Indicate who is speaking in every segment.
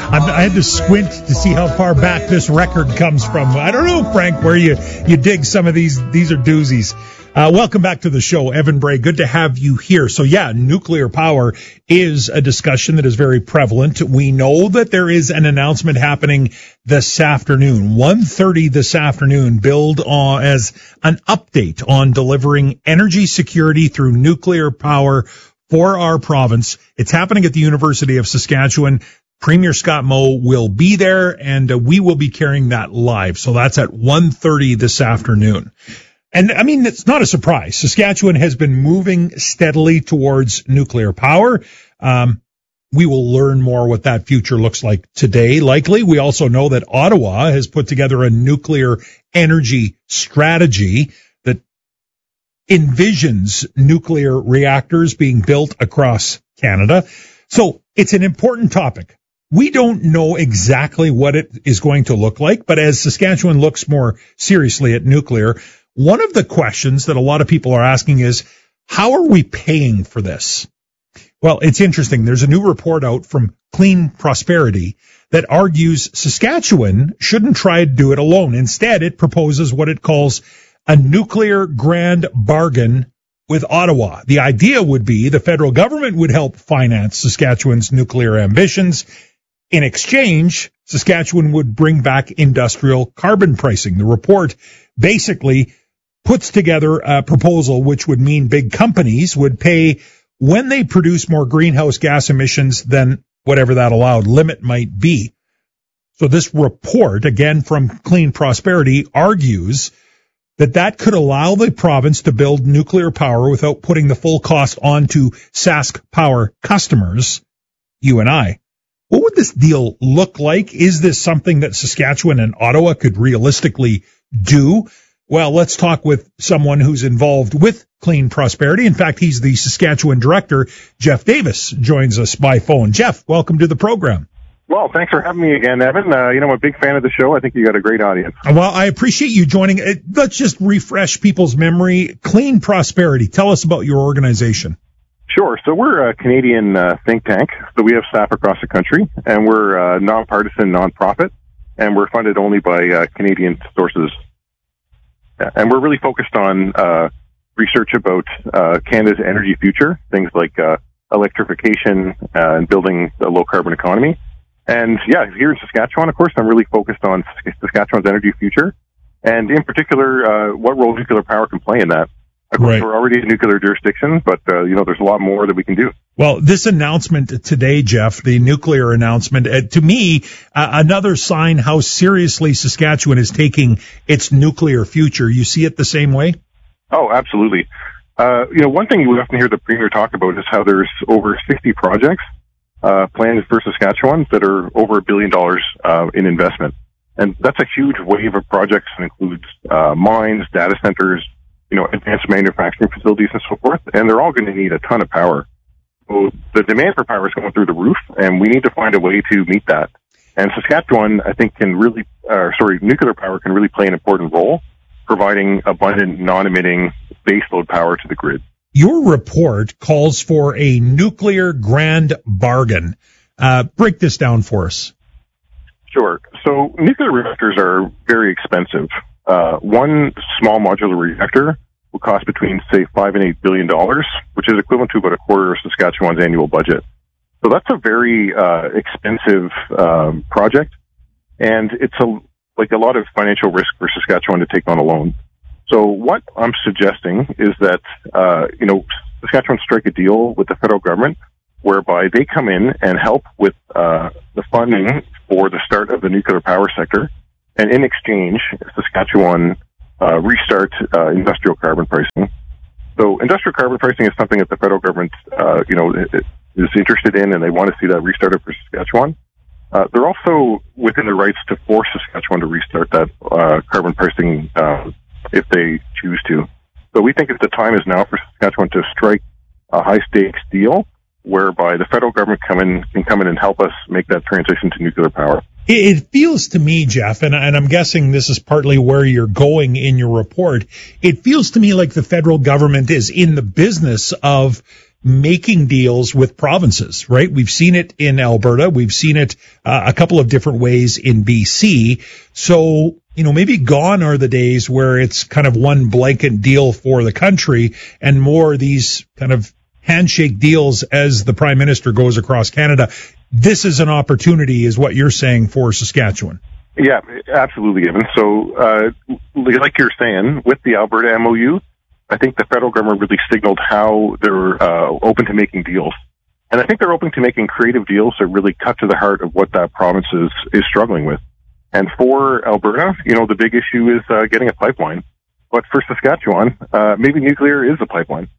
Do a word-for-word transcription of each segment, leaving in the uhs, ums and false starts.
Speaker 1: I'm, I had to squint to see how far back this record comes from. I don't know, Frank, where you, you dig some of these. These are doozies. Uh, welcome back to the show, Evan Bray. Good to have you here. So, yeah, nuclear power is a discussion that is very prevalent. We know that there is an announcement happening this afternoon, one thirty this afternoon, billed on, as an update on delivering energy security through nuclear power for our province. It's happening at the University of Saskatchewan. Premier Scott Moe will be there, and uh, we will be carrying that live. So that's at one thirty this afternoon. And, I mean, it's not a surprise. Saskatchewan has been moving steadily towards nuclear power. Um, we will learn more what that future looks like today, likely. We also know that Ottawa has put together a nuclear energy strategy that envisions nuclear reactors being built across Canada. So it's an important topic. We don't know exactly what it is going to look like, but as Saskatchewan looks more seriously at nuclear, one of the questions that a lot of people are asking is, how are we paying for this? Well, it's interesting. There's a new report out from Clean Prosperity that argues Saskatchewan shouldn't try to do it alone. Instead, it proposes what it calls a nuclear grand bargain with Ottawa. The idea would be the federal government would help finance Saskatchewan's nuclear ambitions. In exchange, Saskatchewan would bring back industrial carbon pricing. The report basically puts together a proposal which would mean big companies would pay when they produce more greenhouse gas emissions than whatever that allowed limit might be. So this report, again from Clean Prosperity, argues that that could allow the province to build nuclear power without putting the full cost onto Sask Power customers, you and I. What would this deal look like? Is this something that Saskatchewan and Ottawa could realistically do? Well, let's talk with someone who's involved with Clean Prosperity. In fact, he's the Saskatchewan director. Jeff Davis joins us by phone. Jeff, welcome to the program.
Speaker 2: Well, thanks for having me again, Evan. Uh, you know, I'm a big fan of the show. I think you got a great audience.
Speaker 1: Well, I appreciate you joining. Let's just refresh people's memory. Clean Prosperity. Tell us about your organization.
Speaker 2: Sure. So we're a Canadian uh, think tank. So we have staff across the country, and we're a nonpartisan nonprofit, and we're funded only by uh, Canadian sources. And we're really focused on uh, research about uh, Canada's energy future, things like uh, electrification uh, and building a low-carbon economy. And, yeah, here in Saskatchewan, of course, I'm really focused on Saskatchewan's energy future, and in particular, uh, what role nuclear power can play in that. Of course, right. We're already a nuclear jurisdiction, but, uh, you know, there's a lot more that we can do.
Speaker 1: Well, this announcement today, Jeff, the nuclear announcement, uh, to me, uh, another sign how seriously Saskatchewan is taking its nuclear future. You see it the same way?
Speaker 2: Oh, absolutely. Uh, you know, one thing you often hear the Premier talk about is how there's over sixty projects uh, planned for Saskatchewan that are over a billion dollars uh, in investment. And that's a huge wave of projects that includes uh, mines, data centers, you know, advanced manufacturing facilities and so forth, and they're all going to need a ton of power. So the demand for power is going through the roof, and we need to find a way to meet that. And Saskatchewan, I think, can really, uh, sorry, nuclear power can really play an important role, providing abundant, non-emitting baseload power to the grid.
Speaker 1: Your report calls for a nuclear grand bargain. Uh, break this down for us.
Speaker 2: Sure. So nuclear reactors are very expensive. Uh, one small modular reactor will cost between, say, five and eight billion dollars, which is equivalent to about a quarter of Saskatchewan's annual budget. So that's a very uh, expensive um, project, and it's a like a lot of financial risk for Saskatchewan to take on alone. So what I'm suggesting is that uh, you know Saskatchewan strike a deal with the federal government whereby they come in and help with uh, the funding for the start of the nuclear power sector. And in exchange, Saskatchewan uh, restart uh, industrial carbon pricing. So industrial carbon pricing is something that the federal government, uh, you know, is interested in, and they want to see that restarted for Saskatchewan. Uh, they're also within the rights to force Saskatchewan to restart that uh, carbon pricing uh, if they choose to. So we think that the time is now for Saskatchewan to strike a high-stakes deal whereby the federal government come in, can come in and help us make that transition to nuclear power.
Speaker 1: It feels to me, Jeff, and, and I'm guessing this is partly where you're going in your report, it feels to me like the federal government is in the business of making deals with provinces, right? We've seen it in Alberta. We've seen it uh, a couple of different ways in B C. So, you know, maybe gone are the days where it's kind of one blanket deal for the country and more these kind of handshake deals as the Prime Minister goes across Canada. This is an opportunity, is what you're saying, for Saskatchewan.
Speaker 2: Yeah, absolutely, Evan. So, uh, like you're saying, with the Alberta M O U, I think the federal government really signaled how they're uh, open to making deals. And I think they're open to making creative deals that really cut to the heart of what that province is, is struggling with. And for Alberta, you know, the big issue is uh, getting a pipeline. But for Saskatchewan, uh, maybe nuclear is a pipeline.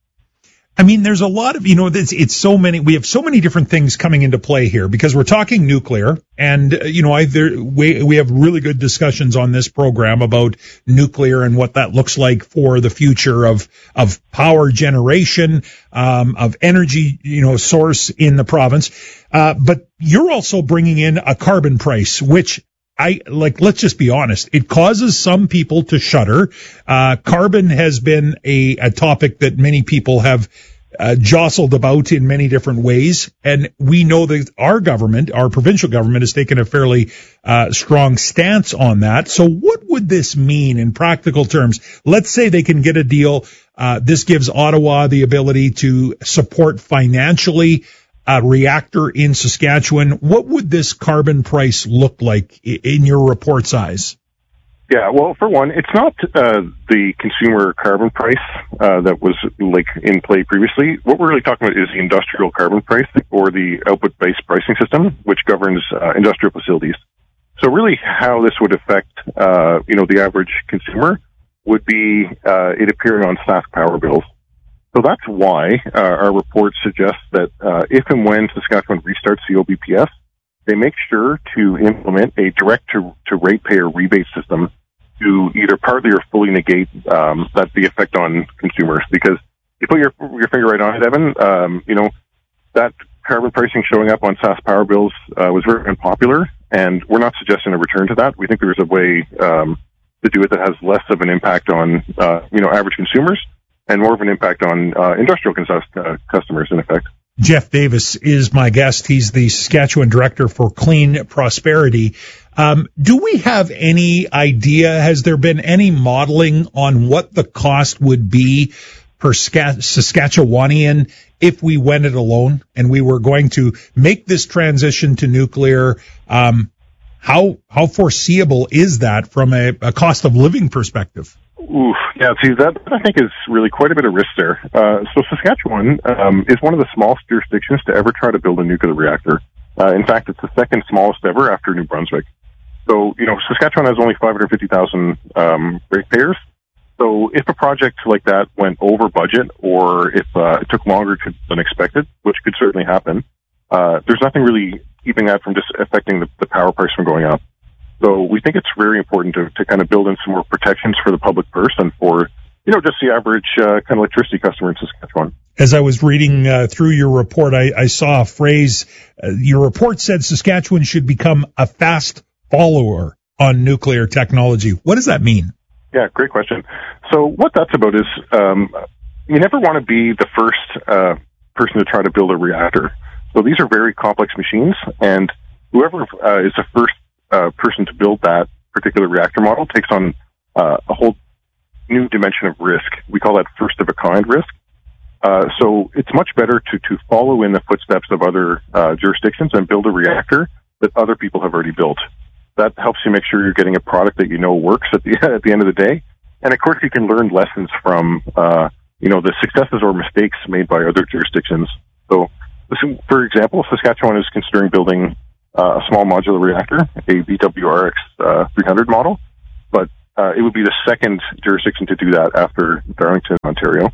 Speaker 1: I mean, there's a lot of, you know, it's, it's so many, we have so many different things coming into play here because we're talking nuclear and, uh, you know, I, there, we, we have really good discussions on this program about nuclear and what that looks like for the future of, of power generation, um, of energy, you know, source in the province. Uh, but you're also bringing in a carbon price, which I like, let's just be honest. It causes some people to shudder. Uh, carbon has been a, a topic that many people have uh, jostled about in many different ways. And we know that our government, our provincial government, has taken a fairly uh, strong stance on that. So what would this mean in practical terms? Let's say they can get a deal. Uh, this gives Ottawa the ability to support financially a reactor in Saskatchewan. What would this carbon price look like in your report's eyes?
Speaker 2: Yeah, well, for one, it's not uh, the consumer carbon price uh, that was like in play previously. What we're really talking about is the industrial carbon price, or the output-based pricing system, which governs uh, industrial facilities. So really how this would affect, uh, you know, the average consumer would be uh, it appearing on Sask power bills. So that's why uh, our report suggests that uh, if and when Saskatchewan restarts the O B P S, they make sure to implement a direct-to-ratepayer rebate system to either partly or fully negate um, that the effect on consumers. Because you put your your finger right on it, Evan. Um, you know, that carbon pricing showing up on Sask power bills uh, was very unpopular, and we're not suggesting a return to that. We think there's a way um, to do it that has less of an impact on uh, you know average consumers, and more of an impact on uh, industrial cons- uh, customers, in effect.
Speaker 1: Jeff Davis is my guest. He's the Saskatchewan Director for Clean Prosperity. Um, do we have any idea, has there been any modeling on what the cost would be per Saskatchewanian if we went it alone and we were going to make this transition to nuclear? Um, how how foreseeable is that from a, a cost of living perspective?
Speaker 2: Oof, yeah, see, that I think is really quite a bit of risk there. Uh, so Saskatchewan um, is one of the smallest jurisdictions to ever try to build a nuclear reactor. Uh, in fact, it's the second smallest ever after New Brunswick. So, you know, Saskatchewan has only five hundred fifty thousand um, ratepayers. So if a project like that went over budget, or if uh, it took longer to, than expected, which could certainly happen, uh, there's nothing really keeping that from just affecting the, the power price from going up. So we think it's very important to, to kind of build in some more protections for the public purse and for, you know, just the average uh, kind of electricity customer in Saskatchewan.
Speaker 1: As I was reading uh, through your report, I, I saw a phrase. Uh, your report said Saskatchewan should become a fast follower on nuclear technology. What does that mean?
Speaker 2: Yeah, great question. So what that's about is um, you never want to be the first uh, person to try to build a reactor. So these are very complex machines, and whoever uh, is the first uh, person to build that particular reactor model takes on uh, a whole new dimension of risk. We call that first-of-a-kind risk. Uh, so it's much better to, to follow in the footsteps of other uh, jurisdictions and build a reactor that other people have already built. That helps you make sure you're getting a product that you know works at the at the end of the day. And of course, you can learn lessons from uh, you know the successes or mistakes made by other jurisdictions. So, for example, Saskatchewan is considering building uh, a small modular reactor, a B W R X uh, three hundred model, but uh, it would be the second jurisdiction to do that after Darlington, Ontario.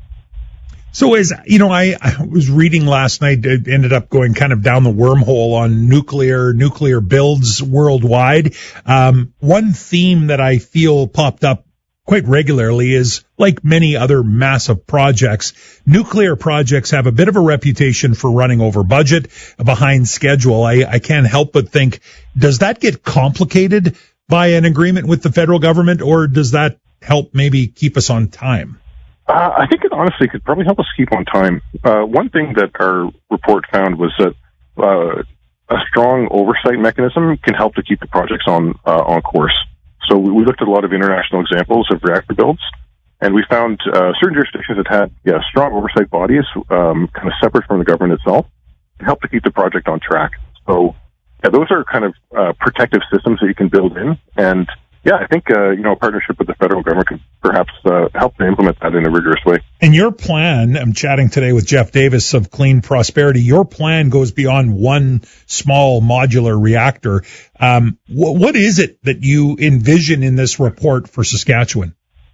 Speaker 1: So as, you know, I, I was reading last night, it ended up going kind of down the wormhole on nuclear, nuclear builds worldwide. Um, one theme that I feel popped up quite regularly is, like many other massive projects, nuclear projects have a bit of a reputation for running over budget, behind schedule. I, I can't help but think, does that get complicated by an agreement with the federal government, or does that help maybe keep us on time?
Speaker 2: Uh, I think it honestly could probably help us keep on time. Uh, one thing that our report found was that uh, a strong oversight mechanism can help to keep the projects on uh, on course. So we, we looked at a lot of international examples of reactor builds, and we found uh, certain jurisdictions that had yeah, strong oversight bodies, um, kind of separate from the government itself, to help to keep the project on track. So yeah, those are kind of uh, protective systems that you can build in, and yeah, I think, uh, you know, a partnership with the federal government could perhaps uh, help to implement that in a rigorous way.
Speaker 1: And your plan, I'm chatting today with Jeff Davis of Clean Prosperity, your plan goes beyond one small modular reactor. Um, wh- what is it that you envision in this report for Saskatchewan?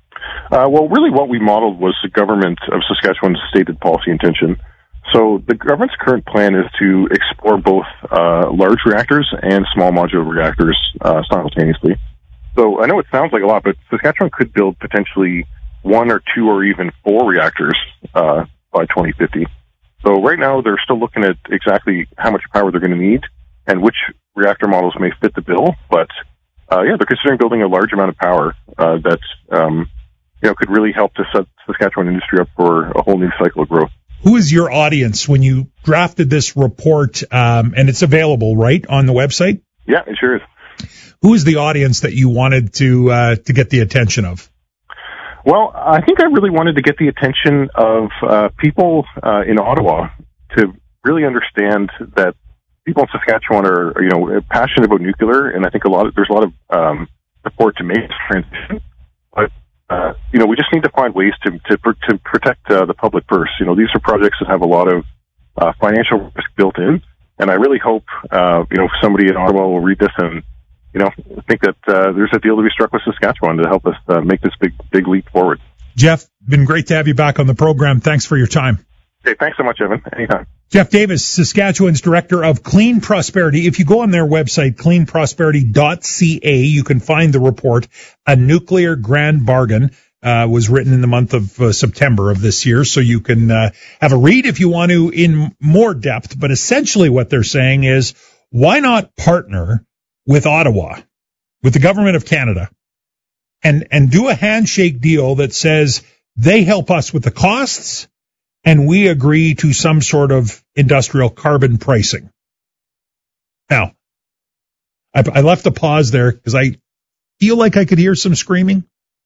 Speaker 2: Uh, well, really what we modeled was the government of Saskatchewan's stated policy intention. So the government's current plan is to explore both uh, large reactors and small modular reactors uh, simultaneously. So I know it sounds like a lot, but Saskatchewan could build potentially one or two or even four reactors uh, by twenty fifty. So right now they're still looking at exactly how much power they're going to need and which reactor models may fit the bill. But uh, yeah, they're considering building a large amount of power uh, that um, you know could really help to set Saskatchewan industry up for a whole new cycle of growth.
Speaker 1: Who is your audience when you drafted this report? Um, and it's available, right, on the website?
Speaker 2: Yeah, it sure is.
Speaker 1: Who is the audience that you wanted to uh, to get the attention of?
Speaker 2: Well, I think I really wanted to get the attention of uh, people uh, in Ottawa to really understand that people in Saskatchewan are, you know, passionate about nuclear, and I think a lot of, there's a lot of um, support to make this transition. But uh, you know, we just need to find ways to to, to protect uh, the public purse. You know, these are projects that have a lot of uh, financial risk built in, and I really hope uh, you know somebody in Ottawa will read this and, you know, I think that uh, there's a deal to be struck with Saskatchewan to help us uh, make this big, big leap forward.
Speaker 1: Jeff, been great to have you back on the program. Thanks for your time.
Speaker 2: Hey, thanks so much, Evan. Anytime.
Speaker 1: Jeff Davis, Saskatchewan's Director of Clean Prosperity. If you go on their website, clean prosperity dot c a, you can find the report, A Nuclear Grand Bargain. Uh, was written in the month of uh, September of this year, so you can uh, have a read if you want to in more depth. But essentially what they're saying is, why not partner with Ottawa, with the government of Canada, and, and do a handshake deal that says they help us with the costs and we agree to some sort of industrial carbon pricing. Now, I, I left a pause there because I feel like I could hear some screaming.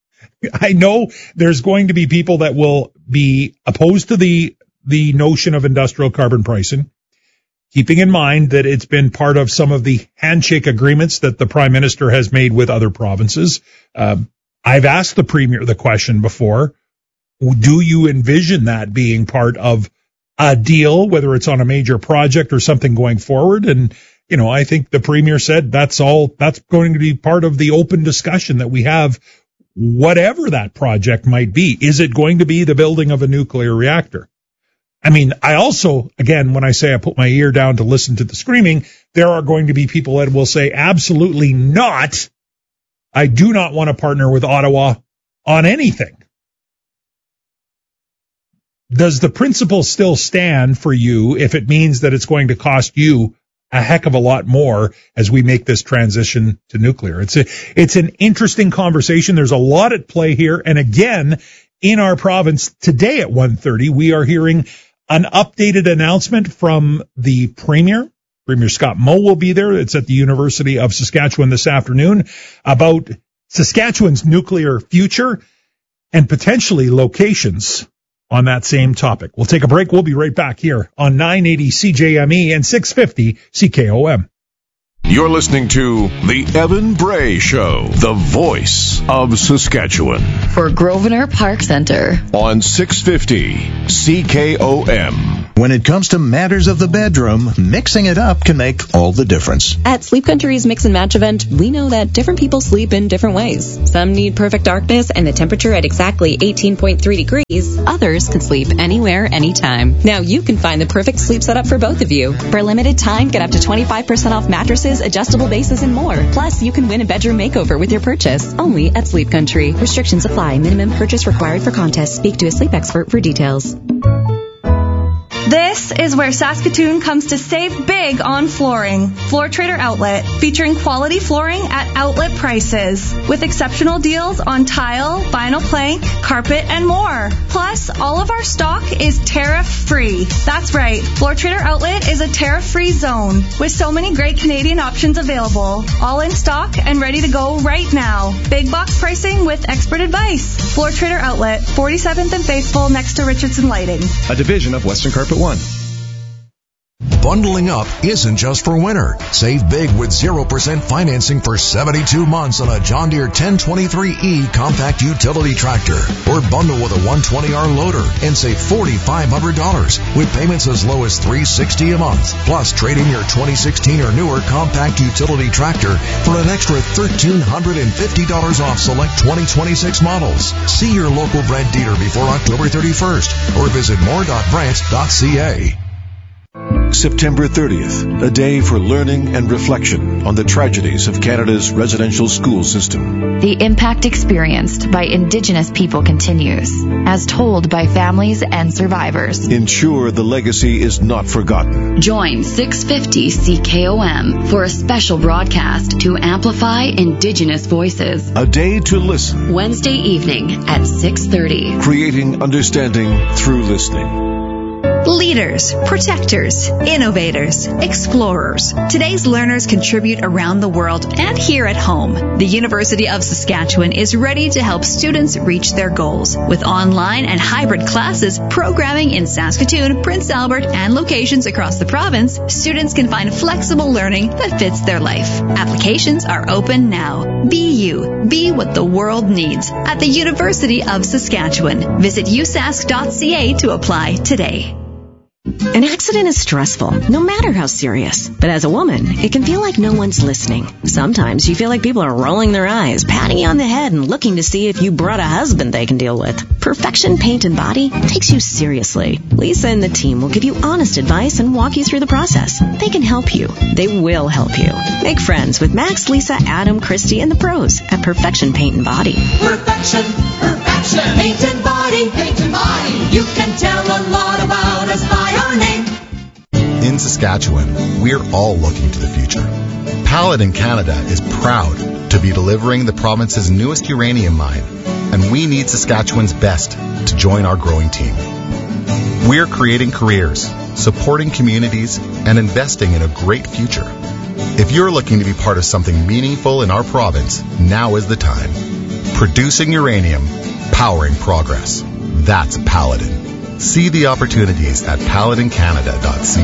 Speaker 1: I know there's going to be people that will be opposed to the, the notion of industrial carbon pricing, keeping in mind that it's been part of some of the handshake agreements that the Prime Minister has made with other provinces. Um, I've asked the Premier the question before, do you envision that being part of a deal, whether it's on a major project or something going forward? And, you know, I think the Premier said that's all, that's going to be part of the open discussion that we have, whatever that project might be. Is it going to be the building of a nuclear reactor? I mean, I also, again, when I say I put my ear down to listen to the screaming, there are going to be people that will say, absolutely not. I do not want to partner with Ottawa on anything. Does the principle still stand for you if it means that it's going to cost you a heck of a lot more as we make this transition to nuclear? It's a, it's an interesting conversation. There's a lot at play here. And again, in our province today at one thirty, we are hearing an updated announcement from the Premier. Premier Scott Moe will be there. It's at the University of Saskatchewan this afternoon about Saskatchewan's nuclear future and potentially locations on that same topic. We'll take a break. We'll be right back here on nine eighty C J M E and six fifty C K O M.
Speaker 3: You're listening to The Evan Bray Show, the voice of Saskatchewan.
Speaker 4: For Grosvenor Park Centre.
Speaker 3: On six fifty C K O M.
Speaker 5: When it comes to matters of the bedroom, mixing it up can make all the difference.
Speaker 4: At Sleep Country's Mix and Match event, we know that different people sleep in different ways. Some need perfect darkness and the temperature at exactly eighteen point three degrees. Others can sleep anywhere, anytime. Now you can find the perfect sleep setup for both of you. For a limited time, get up to twenty-five percent off mattresses, adjustable bases, and more. Plus, you can win a bedroom makeover with your purchase. Only at Sleep Country. Restrictions apply. Minimum purchase required for contest. Speak to a sleep expert for details.
Speaker 6: This is where Saskatoon comes to save big on flooring. Floor Trader Outlet, featuring quality flooring at outlet prices, with exceptional deals on tile, vinyl plank, carpet, and more. Plus, all of our stock is tariff-free. That's right, Floor Trader Outlet is a tariff-free zone, with so many great Canadian options available, all in stock and ready to go right now. Big box pricing with expert advice. Floor Trader Outlet, forty-seventh and Faithful, next to Richardson Lighting.
Speaker 7: A division of Western Carpet One.
Speaker 3: Bundling up isn't just for winter. Save big with zero percent financing for seventy-two months on a John Deere ten twenty-three E compact utility tractor. Or bundle with a one twenty R loader and save four thousand five hundred dollars with payments as low as three hundred sixty dollars a month. Plus, trade in your twenty sixteen or newer compact utility tractor for an extra one thousand three hundred fifty dollars off select twenty twenty-six models. See your local Brent dealer before October thirty-first or visit more dot brent dot c a.
Speaker 8: September thirtieth, a day for learning and reflection on the tragedies of Canada's residential school system.
Speaker 9: The impact experienced by Indigenous people continues, as told by families and survivors.
Speaker 8: Ensure the legacy is not forgotten.
Speaker 10: Join six fifty C K O M for a special broadcast to amplify Indigenous voices.
Speaker 8: A day to listen.
Speaker 10: Wednesday evening at six thirty.
Speaker 8: Creating understanding through listening.
Speaker 11: Leaders, protectors, innovators, explorers. Today's learners contribute around the world and here at home. The University of Saskatchewan is ready to help students reach their goals. With online and hybrid classes, programming in Saskatoon, Prince Albert, and locations across the province, students can find flexible learning that fits their life. Applications are open now. Be you. Be what the world needs at the University of Saskatchewan. Visit u sask dot c a to apply today.
Speaker 12: An accident is stressful, no matter how serious. But as a woman, it can feel like no one's listening. Sometimes you feel like people are rolling their eyes, patting you on the head, and looking to see if you brought a husband they can deal with. Perfection Paint and Body takes you seriously. Lisa and the team will give you honest advice and walk you through the process. They can help you. They will help you. Make friends with Max, Lisa, Adam, Christy, and the pros at Perfection Paint and Body.
Speaker 13: Perfection, perfection, paint and body, paint and body. You can tell a lot about us by our name.
Speaker 14: In Saskatchewan, we're all looking to the future. Paladin Canada is proud to be delivering the province's newest uranium mine, and we need Saskatchewan's best to join our growing team. We're creating careers, supporting communities, and investing in a great future. If you're looking to be part of something meaningful in our province, now is the time. Producing uranium, powering progress. That's Paladin. See the opportunities at paladin canada dot c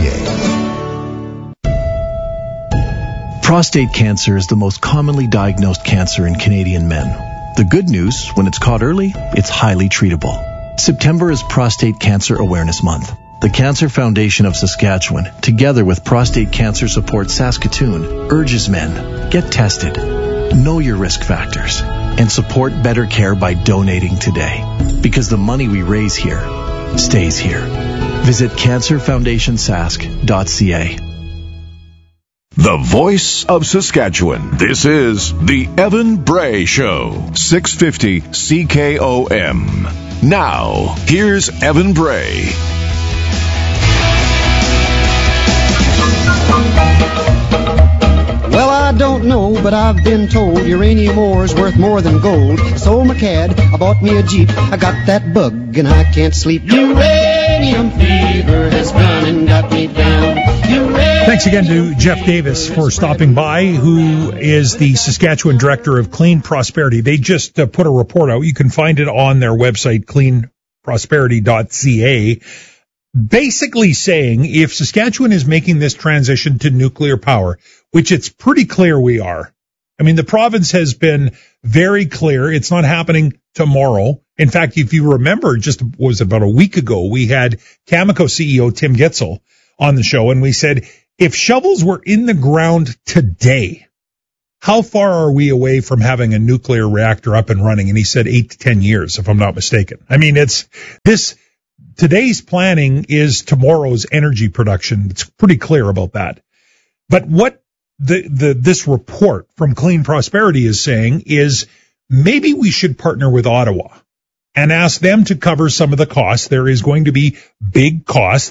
Speaker 14: a.
Speaker 15: Prostate cancer is the most commonly diagnosed cancer in Canadian men. The good news, when it's caught early, it's highly treatable. September is Prostate Cancer Awareness Month. The Cancer Foundation of Saskatchewan, together with Prostate Cancer Support Saskatoon, urges men, get tested, know your risk factors, and support better care by donating today. Because the money we raise here stays here. Visit cancer foundation sask dot c a.
Speaker 3: The voice of Saskatchewan. This is the Evan Bray Show. six fifty C K O M. Now, here's Evan Bray.
Speaker 16: Well, I don't know, but I've been told uranium ore's worth more than gold. I sold my cad, I bought me a Jeep, I got that bug and I can't sleep. Uranium fever has gone and got me down. Uranium.
Speaker 1: Thanks again to Jeff Davis for stopping by, who is the Saskatchewan Director of Clean Prosperity. They just uh, put a report out. You can find it on their website, clean prosperity dot c a. Basically saying if Saskatchewan is making this transition to nuclear power, which it's pretty clear we are. I mean, the province has been very clear. It's not happening tomorrow. In fact, if you remember, just was about a week ago, we had Cameco C E O Tim Gitzel on the show, and we said, if shovels were in the ground today, how far are we away from having a nuclear reactor up and running? And he said eight to ten years, if I'm not mistaken. I mean, it's this. Today's planning is tomorrow's energy production. It's pretty clear about that. But what the, the, this report from Clean Prosperity is saying is maybe we should partner with Ottawa and ask them to cover some of the costs. There is going to be big costs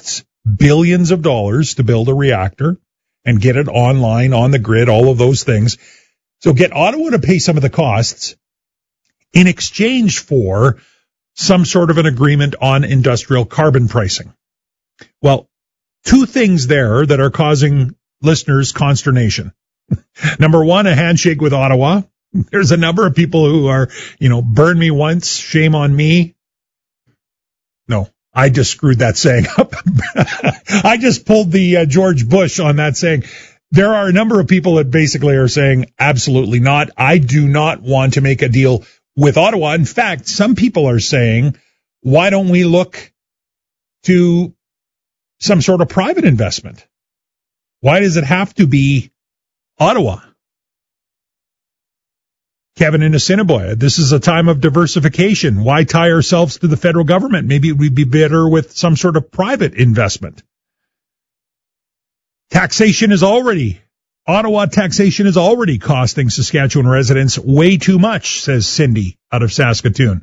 Speaker 1: billions of dollars to build a reactor and get it online, on the grid, all of those things. So get Ottawa to pay some of the costs in exchange for some sort of an agreement on industrial carbon pricing. Well, two things there that are causing listeners consternation. Number one, a handshake with Ottawa. There's a number of people who are, you know, burn me once, shame on me. No, I just screwed that saying up. I just pulled the uh, George Bush on that saying. There are a number of people that basically are saying, absolutely not. I do not want to make a deal with Ottawa. In fact, some people are saying, why don't we look to some sort of private investment? Why does it have to be Ottawa? Kevin in Assiniboia, this is a time of diversification. Why tie ourselves to the federal government? Maybe we'd be better with some sort of private investment. Taxation is already, Ottawa taxation is already costing Saskatchewan residents way too much, says Cindy out of Saskatoon.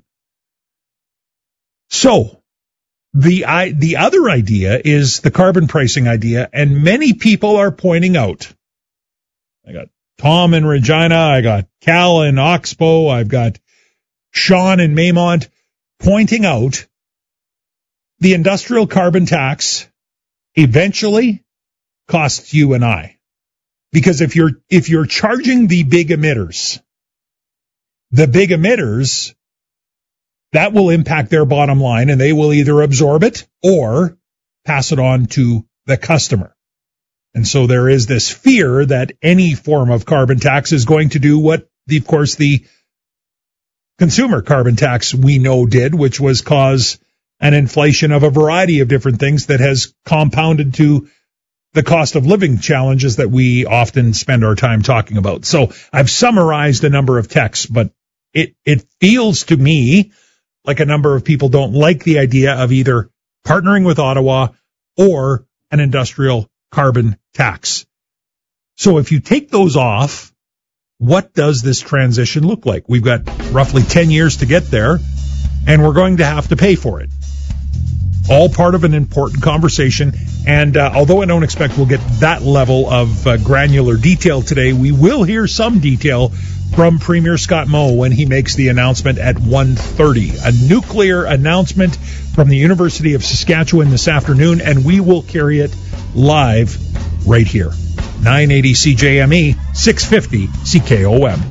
Speaker 1: So, the I, the other idea is the carbon pricing idea, and many people are pointing out. I got Tom in Regina, I got Cal in Oxbow, I've got Sean in Maymont pointing out the industrial carbon tax eventually costs you and I. Because if you're, if you're charging the big emitters, the big emitters, that will impact their bottom line and they will either absorb it or pass it on to the customer. And so there is this fear that any form of carbon tax is going to do what, the, of course, the consumer carbon tax we know did, which was cause an inflation of a variety of different things that has compounded to the cost of living challenges that we often spend our time talking about. So I've summarized a number of texts, but it, it feels to me like a number of people don't like the idea of either partnering with Ottawa or an industrial carbon tax. So if you take those off, what does this transition look like? We've got roughly ten years to get there, and we're going to have to pay for it. All part of an important conversation, and uh, although I don't expect we'll get that level of uh, granular detail today, we will hear some detail from Premier Scott Moe when he makes the announcement at one thirty. A nuclear announcement from the University of Saskatchewan this afternoon, and we will carry it live right here. nine eighty C J M E, six fifty C K O M.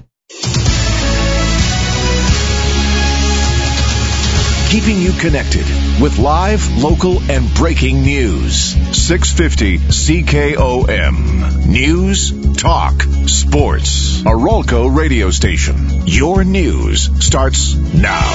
Speaker 8: Keeping you connected with live, local, and breaking news. six fifty C K O M. News, talk, sports. A Rolco radio station. Your news starts now.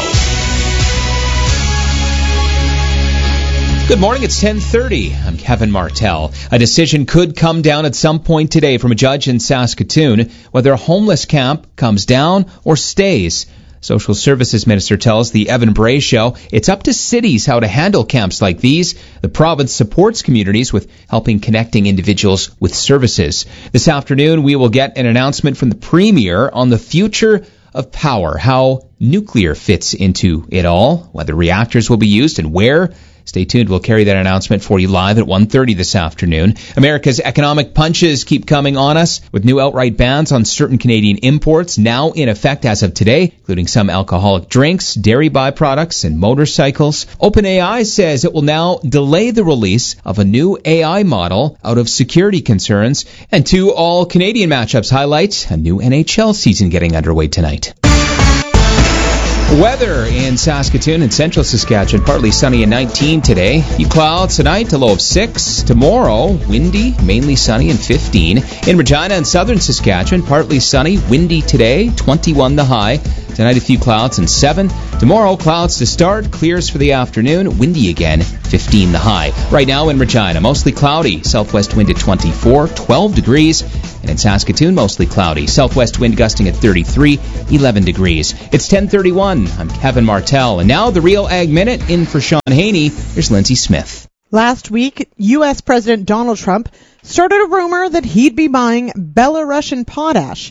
Speaker 17: Good morning, it's ten thirty. I'm Kevin Martell. A decision could come down at some point today from a judge in Saskatoon whether a homeless camp comes down or stays. Social Services Minister tells the Evan Bray Show it's up to cities how to handle camps like these. The province supports communities with helping connecting individuals with services. This afternoon, we will get an announcement from the Premier on the future of power, how nuclear fits into it all, whether reactors will be used and where. Stay tuned. We'll carry that announcement for you live at one thirty this afternoon. America's economic punches keep coming on us with new outright bans on certain Canadian imports now in effect as of today, including some alcoholic drinks, dairy byproducts, and motorcycles. OpenAI says it will now delay the release of a new A I model out of security concerns. And two all-Canadian matchups highlight a new N H L season getting underway tonight. Weather in Saskatoon and central Saskatchewan, partly sunny and nineteen today. Few clouds tonight, a low of six. Tomorrow, windy, mainly sunny and fifteen. In Regina and southern Saskatchewan, partly sunny, windy today, twenty-one the high. Tonight, a few clouds and seven. Tomorrow, clouds to start, clears for the afternoon, windy again, fifteen the high. Right now in Regina, mostly cloudy, southwest wind at twenty-four, twelve degrees. And in Saskatoon, mostly cloudy, southwest wind gusting at thirty-three, eleven degrees. It's ten thirty-one. I'm Kevin Martell. And now the Real Ag Minute in for Sean Haney. Here's Lindsay Smith.
Speaker 18: Last week, U S President Donald Trump started a rumor that he'd be buying Belarusian potash.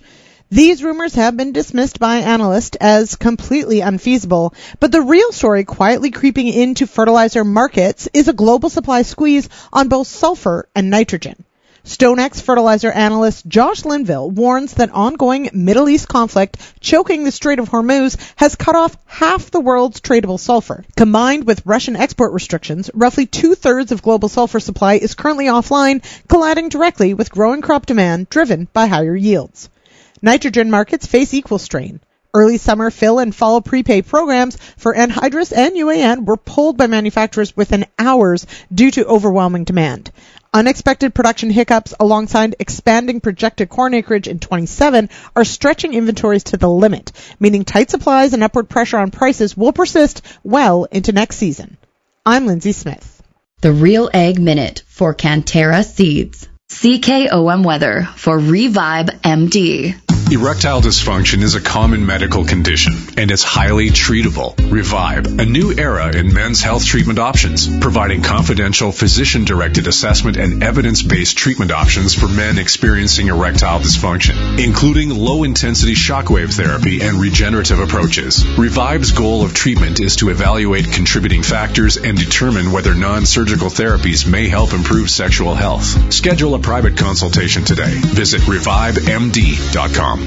Speaker 18: These rumors have been dismissed by analysts as completely unfeasible, but the real story quietly creeping into fertilizer markets is a global supply squeeze on both sulfur and nitrogen. StoneX fertilizer analyst Josh Linville warns that ongoing Middle East conflict choking the Strait of Hormuz has cut off half the world's tradable sulfur. Combined with Russian export restrictions, roughly two-thirds of global sulfur supply is currently offline, colliding directly with growing crop demand driven by higher yields. Nitrogen markets face equal strain. Early summer fill and fall prepay programs for anhydrous and U A N were pulled by manufacturers within hours due to overwhelming demand. Unexpected production hiccups alongside expanding projected corn acreage in twenty-seven are stretching inventories to the limit, meaning tight supplies and upward pressure on prices will persist well into next season. I'm Lindsay Smith.
Speaker 10: The Real Ag Minute for Cantera Seeds. C K O M weather for Revive M D.
Speaker 19: Erectile dysfunction is a common medical condition, and it's highly treatable. Revive, a new era in men's health treatment options, providing confidential physician-directed assessment and evidence-based treatment options for men experiencing erectile dysfunction, including low-intensity shockwave therapy and regenerative approaches. Revive's goal of treatment is to evaluate contributing factors and determine whether non-surgical therapies may help improve sexual health. Schedule a private consultation today. Visit revive m d dot com.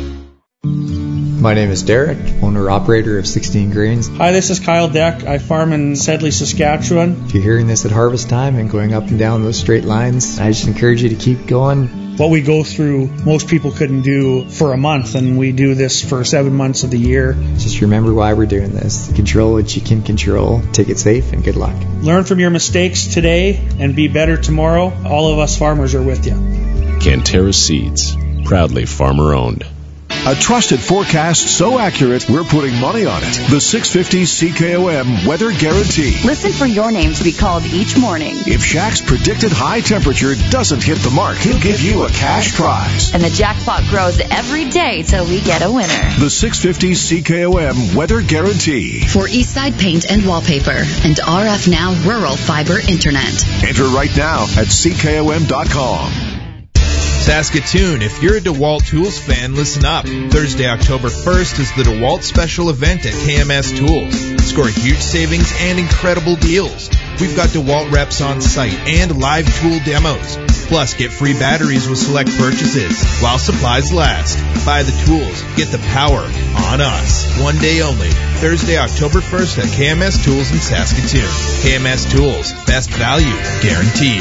Speaker 20: My name is Derek, owner-operator of sixteen Grains.
Speaker 21: Hi, this is Kyle Deck. I farm in Sedley, Saskatchewan.
Speaker 20: If you're hearing this at harvest time and going up and down those straight lines, I just encourage you to keep going.
Speaker 21: What we go through, most people couldn't do for a month, and we do this for seven months of the year.
Speaker 20: Just remember why we're doing this. Control what you can control. Take it safe, and good luck.
Speaker 21: Learn from your mistakes today and be better tomorrow. All of us farmers are with you.
Speaker 22: Cantera Seeds, proudly farmer-owned.
Speaker 8: A trusted forecast so accurate, we're putting money on it. The six fifty C K O M Weather Guarantee.
Speaker 23: Listen for your name to be called each morning.
Speaker 8: If Shaq's predicted high temperature doesn't hit the mark, he'll give you a cash prize.
Speaker 23: And the jackpot grows every day till we get a winner.
Speaker 8: The six fifty C K O M Weather Guarantee.
Speaker 10: For Eastside Paint and Wallpaper and R F Now Rural Fiber Internet.
Speaker 8: Enter right now at C K O M dot com.
Speaker 24: Saskatoon, if you're a DeWalt Tools fan, listen up. Thursday, October first is the DeWalt special event at K M S Tools. Score huge savings and incredible deals. We've got DeWalt reps on site and live tool demos. Plus, get free batteries with select purchases while supplies last. Buy the tools. Get the power on us. One day only. Thursday, October first at K M S Tools in Saskatoon. K M S Tools. Best value guaranteed.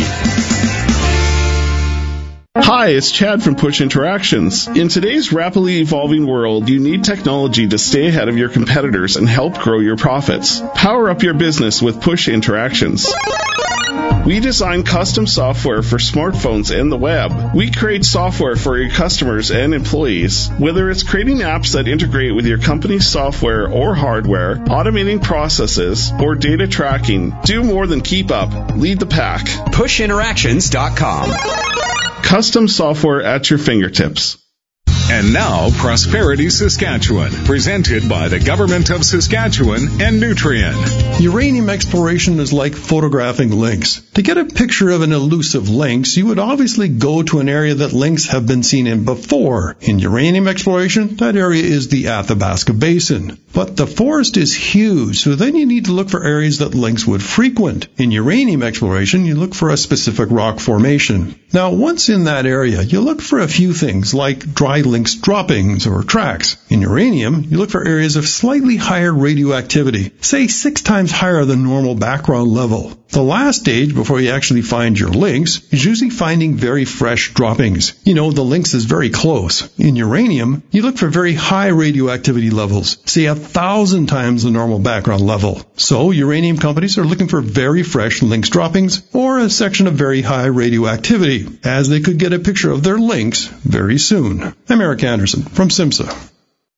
Speaker 25: Hi, it's Chad from Push Interactions. In today's rapidly evolving world, you need technology to stay ahead of your competitors and help grow your profits. Power up your business with Push Interactions. We design custom software for smartphones and the web. We create software for your customers and employees. Whether it's creating apps that integrate with your company's software or hardware, automating processes, or data tracking, do more than keep up. Lead the pack.
Speaker 26: push interactions dot com.
Speaker 25: Custom software at your fingertips.
Speaker 19: And now, Prosperity Saskatchewan, presented by the Government of Saskatchewan and Nutrien.
Speaker 27: Uranium exploration is like photographing lynx. To get a picture of an elusive lynx, you would obviously go to an area that lynx have been seen in before. In uranium exploration, that area is the Athabasca Basin. But the forest is huge, so then you need to look for areas that lynx would frequent. In uranium exploration, you look for a specific rock formation. Now, once in that area, you look for a few things like dry lynx droppings or tracks. In uranium, you look for areas of slightly higher radioactivity, say six times higher than normal background level. The last stage before you actually find your lynx is usually finding very fresh droppings. You know, the lynx is very close. In uranium, you look for very high radioactivity levels, say a thousand times the normal background level. So uranium companies are looking for very fresh lynx droppings or a section of very high radioactivity, as they could get a picture of their lynx very soon. I'm Eric Anderson from SIMSA.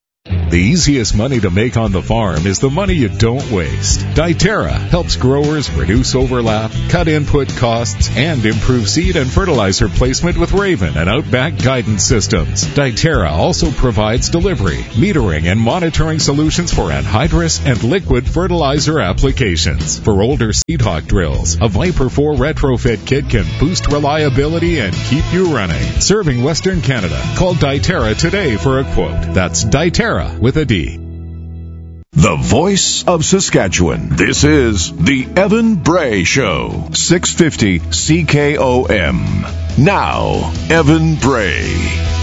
Speaker 2: The easiest money to make on the farm is the money you don't waste. Diterra helps growers reduce overlap, cut input costs, and improve seed and fertilizer placement with Raven and Outback guidance systems. Diterra also provides delivery, metering, and monitoring solutions for anhydrous and liquid fertilizer applications. For older seed hawk drills, a Viper four retrofit kit can boost reliability and keep you running. Serving Western Canada. Call Diterra today for a quote. That's Diterra with a D.
Speaker 8: The voice of Saskatchewan. This is the Evan Bray Show. six fifty C K O M. Now, Evan Bray.